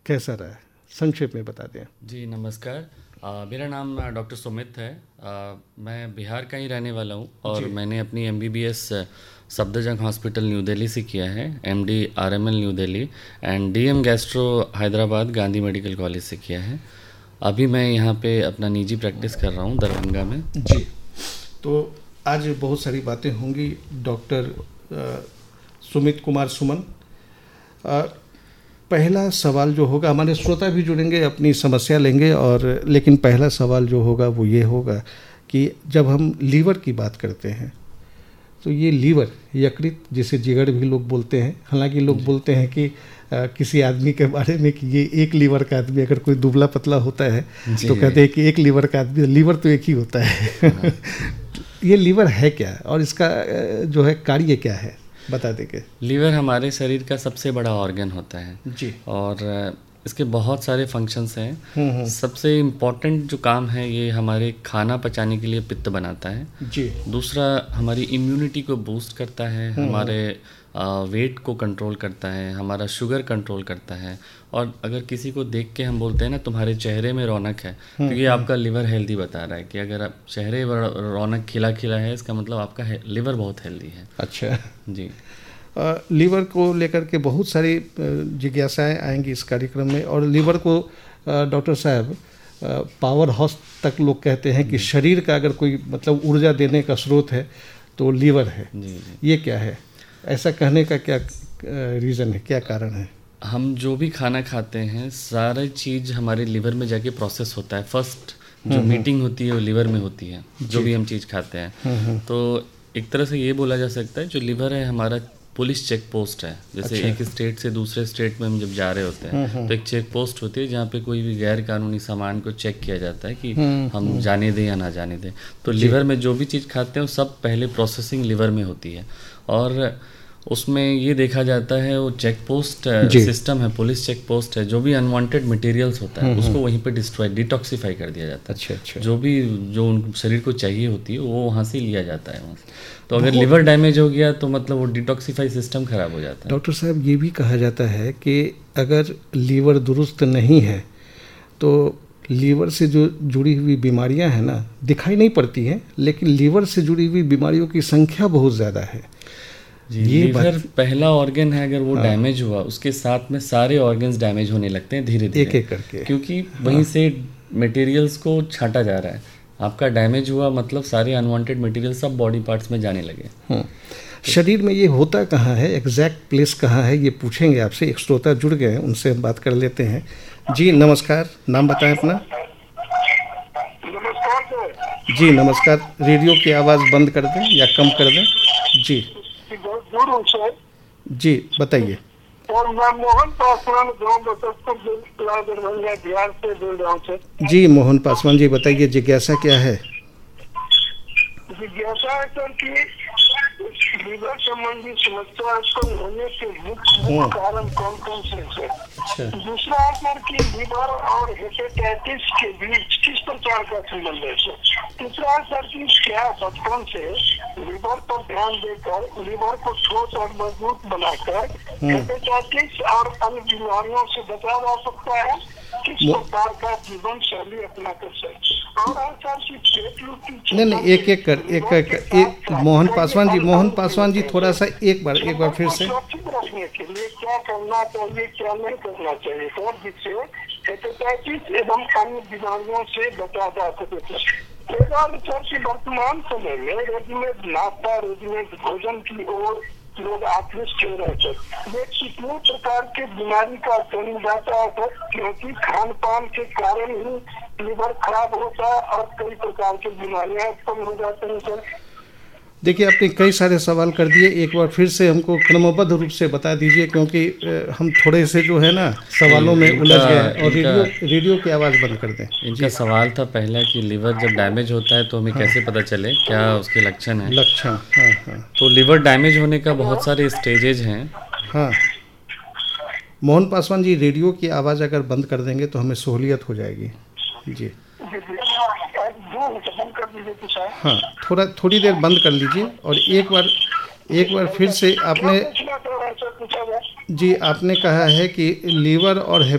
कैसा रहा है, संक्षेप में बता दें। जी नमस्कार, मेरा नाम डॉक्टर सुमित है। मैं बिहार का ही रहने वाला हूँ और मैंने अपनी MBBS Safdarjung hospital new Delhi से किया है, MD RML new Delhi and DM gastro Hyderabad Gandhi medical college से किया है। अभी मैं यहाँ पे अपना निजी प्रैक्टिस कर रहा हूँ दरभंगा में। जी, तो आज बहुत सारी बातें होंगी। डॉक्टर सुमित कुमार सुमन, पहला सवाल जो होगा, हमारे श्रोता भी जुड़ेंगे, अपनी समस्या लेंगे, और लेकिन पहला सवाल जो होगा वो ये होगा कि जब हम लीवर की बात करते हैं तो ये लीवर, यकृत, जिसे जिगर भी लोग बोलते हैं, हालांकि लोग बोलते हैं कि किसी आदमी के बारे में कि ये एक लीवर का आदमी, अगर कोई दुबला पतला होता है तो कहते हैं कि एक लीवर का आदमी, लीवर तो एक ही होता है। ये लीवर है क्या और इसका जो है कार्य क्या है, बता देंगे। लीवर हमारे शरीर का सबसे बड़ा ऑर्गन होता है जी, और इसके बहुत सारे फंक्शंस हैं। सबसे इम्पॉर्टेंट जो काम है, ये हमारे खाना पचाने के लिए पित्त बनाता है जी। दूसरा, हमारी इम्यूनिटी को बूस्ट करता है, हमारे वेट को कंट्रोल करता है, हमारा शुगर कंट्रोल करता है। और अगर किसी को देख के हम बोलते हैं ना तुम्हारे चेहरे में रौनक है, तो ये आपका लिवर हेल्दी बता रहा है कि अगर आप चेहरे पर रौनक खिला खिला है, इसका मतलब आपका लिवर बहुत हेल्दी है। अच्छा जी, लीवर को लेकर के बहुत सारी जिज्ञासाएं आएंगी इस कार्यक्रम में। और लीवर को डॉक्टर साहब पावर हाउस तक लोग कहते हैं कि शरीर का अगर कोई मतलब ऊर्जा देने का स्रोत है तो लीवर है। जी। ये क्या है, ऐसा कहने का क्या रीज़न है, क्या कारण है? हम जो भी खाना खाते हैं सारी चीज़ हमारे लिवर में जाके प्रोसेस होता है। फर्स्ट जो मीटिंग होती है वो लिवर में होती है, जो भी हम चीज़ खाते हैं। तो एक तरह से ये बोला जा सकता है जो लिवर है हमारा पुलिस चेक पोस्ट है। जैसे एक स्टेट से दूसरे स्टेट में हम जब जा रहे होते हैं तो एक चेक पोस्ट होती है जहाँ पे कोई भी गैर कानूनी सामान को चेक किया जाता है कि हम जाने दें या ना जाने दें। तो लिवर में जो भी चीज़ खाते हैं वो सब पहले प्रोसेसिंग लिवर में होती है और उसमें ये देखा जाता है वो चेक पोस्ट सिस्टम है, पुलिस चेक पोस्ट है, जो भी अनवांटेड मटेरियल्स होता है उसको वहीं पे डिटॉक्सिफाई कर दिया जाता है। अच्छा। जो उन शरीर को चाहिए होती है वो वहाँ से लिया जाता है। तो अगर लिवर डैमेज हो गया तो मतलब वो डिटॉक्सिफाई सिस्टम खराब हो जाता है। डॉक्टर साहब, ये भी कहा जाता है कि अगर लीवर दुरुस्त नहीं है तो लीवर से जो जुड़ी हुई बीमारियां हैं ना, दिखाई नहीं पड़ती हैं, लेकिन लीवर से जुड़ी हुई बीमारियों की संख्या बहुत ज़्यादा है। जी, लीवर पहला ऑर्गन है, अगर वो डैमेज हुआ उसके साथ में सारे ऑर्गन्स डैमेज होने लगते हैं धीरे धीरे, एक एक करके, क्योंकि वहीं से मटेरियल्स को छांटा जा रहा है। आपका डैमेज हुआ मतलब सारे अनवांटेड मटेरियल सब बॉडी पार्ट्स में जाने लगे। शरीर में ये होता कहाँ है, एग्जैक्ट प्लेस कहाँ है, ये पूछेंगे आपसे। एक श्रोता जुड़ गए हैं, उनसे हम बात कर लेते हैं। जी नमस्कार, नाम बताएं अपना। नमस्कार सर। जी नमस्कार, रेडियो की आवाज़ बंद कर दें या कम कर दें। जी सर जी बताइए। और मैं मोहन पासवान दरभंगा बिहार से बोल रहा हूँ सर। जी मोहन पासवान जी बताइए, जिज्ञासा क्या है? जिज्ञासा है सर कि लीवर संबंधी समस्या उत्पन्न होने के मुख्य कारण कौन कौन से हैं? अच्छा। दूसरा है सर कि लीवर और हेपेटाइटिस के बीच किस प्रकार का संबंध है सर? तीसरा है सर कि क्या बचपन से लीवर पर ध्यान देकर लीवर को ठोस और मजबूत बनाकर हेपेटाइटिस और अन्य बीमारियों से बचा जा सकता है? किस प्रकार का जीवन शैली अपना कर सकते? नहीं, एक मोहन पासवान जी थोड़ा सा एक बार फिर से। रखने के लिए क्या करना चाहिए, क्या नहीं करना चाहिए सर, जिससे हेपेटाइटिस एवं अन्य बीमारियों से बचा जा सके। वर्तमान समय में रेडीमेड नाश्ता, रेडीमेड भोजन की ओर लोग आकृष्ट हो रहे थे। ये कितने प्रकार के बीमारी का जन्म जाता है सर, क्योंकि खान पान के कारण ही लीवर खराब होता है और कई प्रकार की बीमारियां उत्पन्न हो जाती हैं सर। देखिए, आपने कई सारे सवाल कर दिए, एक बार फिर से हमको क्रमबद्ध रूप से बता दीजिए, क्योंकि हम थोड़े से जो है ना सवालों में उलझ गए हैं। और रेडियो की आवाज़ बंद कर दें। इनका सवाल था पहला कि लिवर जब डैमेज होता है तो हमें कैसे पता चले, क्या उसके लक्षण हैं? हाँ। तो लिवर डैमेज होने का बहुत सारे स्टेजेज हैं। हाँ मोहन पासवान जी, रेडियो की आवाज़ अगर बंद कर देंगे तो हमें सहूलियत हो जाएगी। जी हाँ, थोड़ी देर बंद कर लीजिए और एक बार फिर से आपने कहा है कि लीवर और